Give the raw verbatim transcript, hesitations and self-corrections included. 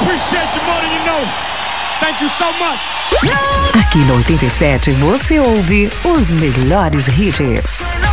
appreciate you more than you know. Thank you so much. Aqui no oitenta e sete você ouve os melhores hits.